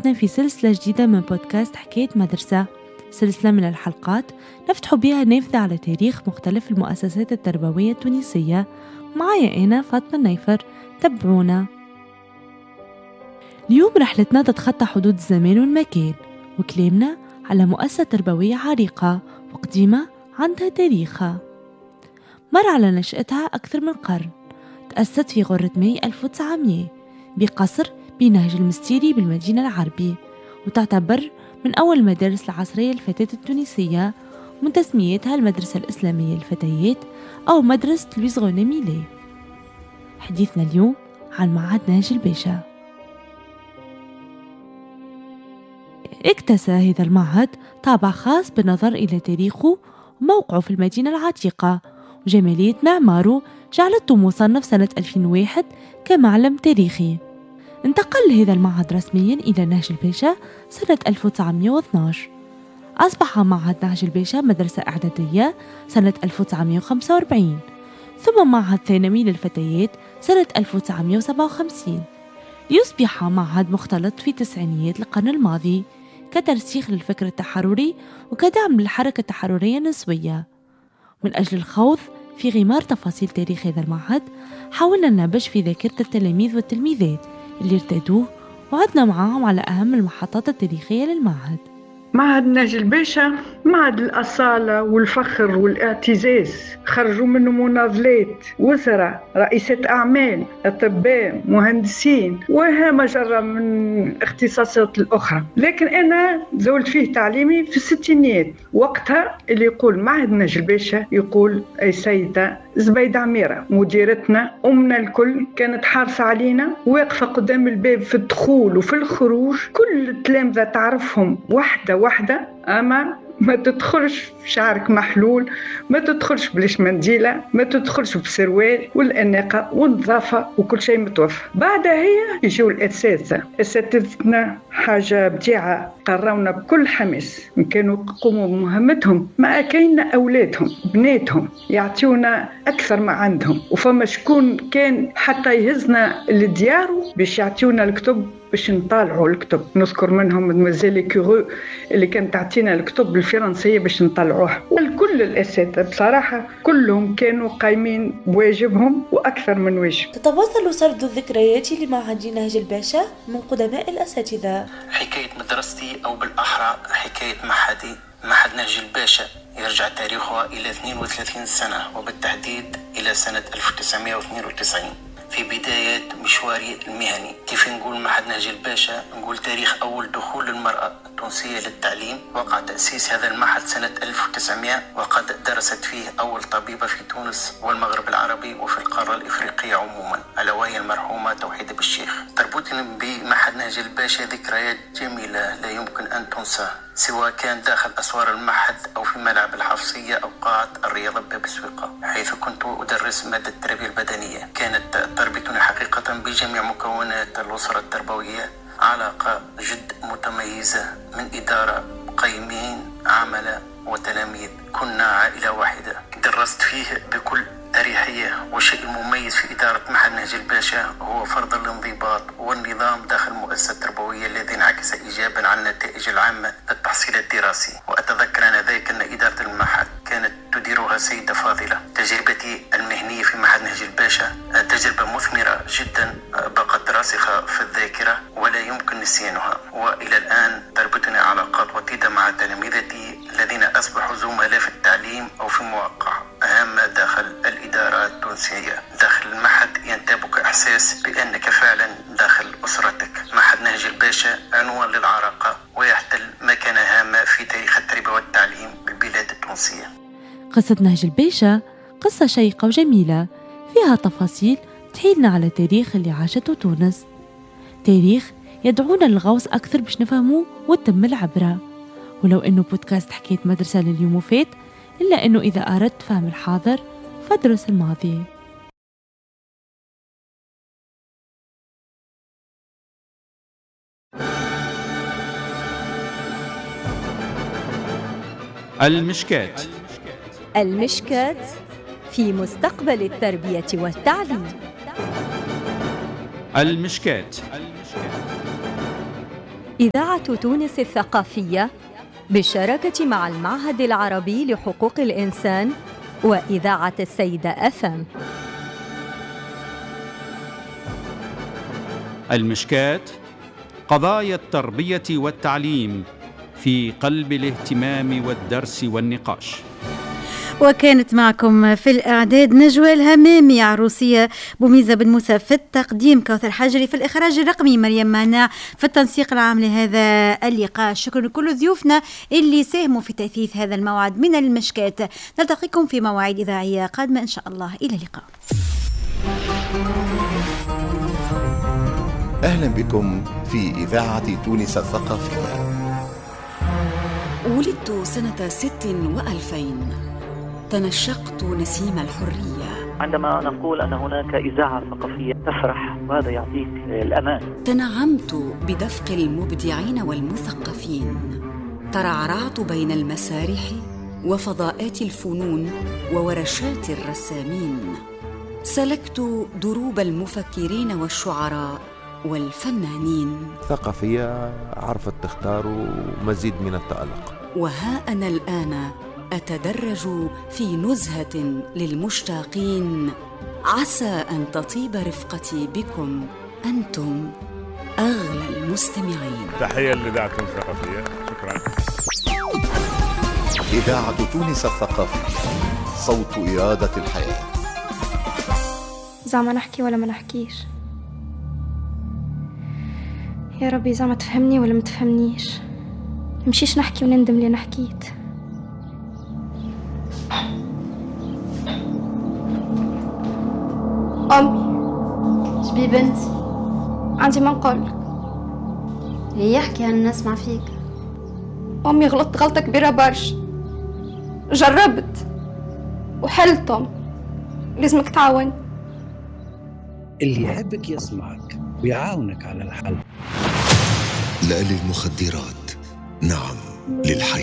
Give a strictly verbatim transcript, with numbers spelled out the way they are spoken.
حلقتنا في سلسلة جديدة من بودكاست حكاية مدرسة، سلسلة من الحلقات نفتح بها نافذة على تاريخ مختلف المؤسسات التربوية التونسية. معايا أنا فاطمة النيفر، تابعونا. اليوم رحلتنا تتخطى حدود الزمان والمكان، وكلامنا على مؤسسة تربوية عريقة وقديمة عندها تاريخها مر على نشأتها أكثر من قرن. تأسست في غرة ماي ألف وتسعمية بقصر بنهج المستيري بالمدينة العربي، وتعتبر من أول المدارس العصرية للفتاة التونسية، ومن تسميتها المدرسة الإسلامية للفتيات أو مدرسة لويس غونيميلي. حديثنا اليوم عن معهد نهج الباشا. اكتسى هذا المعهد طابع خاص بالنظر إلى تاريخه وموقعه في المدينة العتيقة، وجمالية معماره جعلته مصنف سنة ألفين وواحد كمعلم تاريخي. انتقل هذا المعهد رسميا إلى نهج الباشا سنة ألف وتسعمية واثناشر. أصبح معهد نهج الباشا مدرسة إعدادية سنة ألف وتسعمية وخمسة وأربعين، ثم معهد ثانوي للفتيات سنة ألف وتسعمية وسبعة وخمسين، ليصبح معهد مختلط في تسعينيات القرن الماضي كترسيخ للفكر التحرري وكدعم للحركة التحررية النسوية. من أجل الخوض في غمار تفاصيل تاريخ هذا المعهد، حاولنا ننبش في ذاكرة التلاميذ والتلميذات اللي ارتادوه، وعدنا معاهم على أهم المحطات التاريخية للمعهد. معهد نهج الباشا معهد الأصالة والفخر والاعتزاز، خرجوا منه مناضلات، وزراء، رئيسات أعمال، أطباء، مهندسين، وها مجرة من الاختصاصات الأخرى. لكن أنا زولت فيه تعليمي في الستينيات، وقتها اللي يقول معهد نهج الباشا يقول أي سيدة زبيدة عميرة مديرتنا، أمنا الكل، كانت حارسة علينا، واقفة قدام الباب في الدخول وفي الخروج. كل التلامذة تعرفهم واحدة واحدة، أما ما تدخلش في شعرك محلول، ما تدخلش بليش منديلة، ما تدخلش بسروال، والأناقة والنظافة وكل شيء متوفى. بعدها هي يجوا الأساتذة. أساتذتنا حاجة بديعة، قرونا بكل حماس، كانوا يقوموا بمهمتهم مع كاين أولادهم بناتهم يعطيونا أكثر ما عندهم. وفما شكون كان حتى يهزنا لدياره باش يعطيونا الكتب باش نطالعوا الكتب. نذكر منهم مدموزيل كيغو اللي كانت تعطينا الكتب بالفرنسية باش نطلعوها. والكل الأساتذة بصراحة كلهم كانوا قايمين بواجبهم وأكثر من واجب. تتواصل سرد الذكريات لمعهد نهج الباشا من قدماء الأساتذة. حكاية مدرستي أو بالأحرى حكاية معهدي معهد نهج الباشا يرجع تاريخها إلى اثنين وثلاثين سنة، وبالتحديد إلى سنة ألف وتسعمية واثنين وتسعين. في بداية مشواري المهني كيف نقول معهد نهج الباشا، نقول تاريخ أول دخول المرأة التونسية للتعليم. وقع تأسيس هذا المعهد سنة ألف وتسعمية، وقد درست فيه أول طبيبة في تونس والمغرب العربي وفي القارة الإفريقية عموما، ألا وهي المرحومة توحيد بالشيخ. تربطني بمعهد نهج الباشا ذكريات جميلة لا يمكن أن تنسى، سواء كان داخل أسوار المعهد أو في ملعب الحفصية أو قاعة الرياضة باب السويقة، حيث كنت أدرس مادة التربية البدنية. كانت تربطني حقيقة بجميع مكونات الأسرة التربوية، علاقة جد متميزة من إدارة، قيمين، عمل وتلاميذ، كنا عائلة واحدة. درست فيه بكل أريحية. والشيء المميز في إدارة معهد نهج الباشا هو فرض الانضباط والنظام داخل المؤسسة التربوية الذي انعكس إيجابا على النتائج العامة للتحصيل الدراسي. وأتذكر أنذاك أن إدارة المعهد كانت تديرها سيدة فاضلة. تجربتي المهنية في معهد نهج الباشا تجربة مثمرة جدا، بقت راسخة في الذاكرة ولا يمكن نسيانها، وإلى الآن تربطني علاقات وطيدة مع تلاميذتي الذين أصبحوا زملاء في التعليم أو في مواقع هامة داخل الإدارة التونسية. داخل المعهد ينتابك إحساس بأنك فعلا داخل أسرتك. معهد نهج الباشا عنوان للعراقة ويحتل مكانة هامة في تاريخ التربية والتعليم بالبلاد التونسية. قصة نهج الباشا قصة شيقة وجميلة، فيها تفاصيل تحيلنا على تاريخ اللي عاشته تونس، تاريخ يدعونا للغوص أكثر باش نفهمه وتتم العبرة. ولو أنه بودكاست حكاية مدرسة لليوم وفات، إلا أنه إذا أردت فهم الحاضر فادرس الماضي. المشكات المشكات في مستقبل التربية والتعليم. المشكات إذاعة تونس الثقافية بالشراكة مع المعهد العربي لحقوق الإنسان وإذاعة السيدة أف أم. المشكات، قضايا التربية والتعليم في قلب الاهتمام والدرس والنقاش. وكانت معكم في الإعداد نجوى الهمامي، عروسية بوميزة بن موسى في التقديم، كوثر حجري في الإخراج الرقمي، مريم مناع في التنسيق العام لهذا اللقاء. شكرا لكل ضيوفنا اللي ساهموا في تأثيث هذا الموعد من المشكات. نلتقيكم في مواعيد إذاعية قادمة إن شاء الله. إلى اللقاء. أهلا بكم في إذاعة تونس الثقافية. ولدت سنة ست وألفين، تنشقت نسيم الحرية. عندما نقول أن هناك إذاعة ثقافية تفرح، وهذا يعطيك الأمان. تنعمت بدفق المبدعين والمثقفين، ترعرعت بين المسارح وفضاءات الفنون وورشات الرسامين، سلكت دروب المفكرين والشعراء والفنانين. ثقافية عرفت تختار مزيد من التألق. وها أنا الآن أتدرج في نزهة للمشتاقين، عسى أن تطيب رفقتي بكم أنتم أغلى المستمعين. تحية لإذاعة تونس الثقافية. شكرا. إذاعة تونس الثقافية، صوت إرادة الحياة. زعما نحكي ولا ما نحكيش؟ يا ربي زعما تفهمني ولا ما تفهمنيش؟ مشيش نحكي وندم لي نحكيت. أمي شبي بنتي؟ عندي ما نقولك. هي يحكي أنا نسمع فيك. أمي غلطت غلطة كبيرة برشا، جربت وحلتهم، لازمك تعاون. اللي يحبك يسمعك ويعاونك على الحل. لا للمخدرات، نعم للحياة.